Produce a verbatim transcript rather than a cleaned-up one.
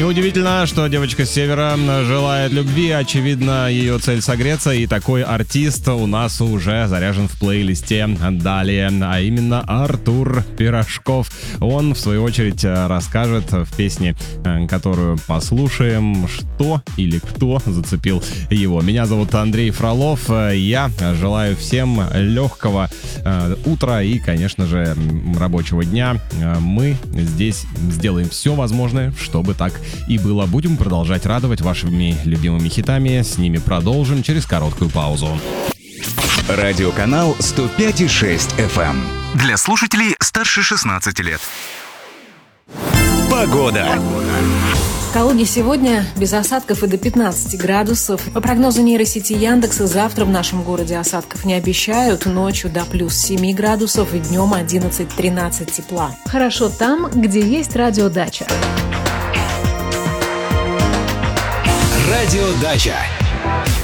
Неудивительно, что девочка с севера желает любви. Очевидно, ее цель согреться. И такой артист у нас уже заряжен в плейлисте далее. А именно Артур Пирожков. Он, в свою очередь, расскажет в песне, которую послушаем, что или кто зацепил его. Меня зовут Андрей Фролов. Я желаю всем легкого утра и, конечно же, рабочего дня. Мы здесь сделаем все возможное, чтобы так и было. Будем продолжать радовать вашими любимыми хитами. С ними продолжим через короткую паузу. Радиоканал сто пять и шесть эф эм. Для слушателей старше шестнадцати лет. Погода. В Калуге сегодня без осадков и до пятнадцати градусов. По прогнозу нейросети Яндекса, завтра в нашем городе осадков не обещают. Ночью до плюс семи градусов и днем одиннадцать-тринадцать тепла. Хорошо там, где есть радиодача. Радиодача.